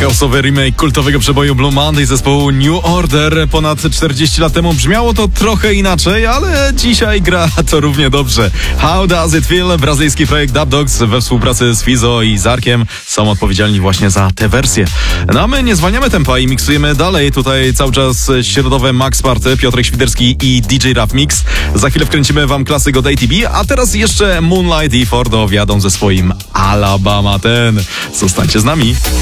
House'owy remake kultowego przeboju Blue Monday zespołu New Order. Ponad 40 lat temu brzmiało to trochę inaczej, ale dzisiaj gra to równie dobrze. How Does It Feel? Brazylijski projekt Dub Dogs we współpracy z Fizo i Zarkiem są odpowiedzialni właśnie za tę wersję. No a my nie zwalniamy tempa i miksujemy dalej. Tutaj cały czas środowe Max Party, Piotrek Świderski i DJ Rap Mix. Za chwilę wkręcimy wam klasyk od ATB, a teraz jeszcze Moonlight i Fordo wjadą ze swoim Alabama ten. Zostańcie z nami.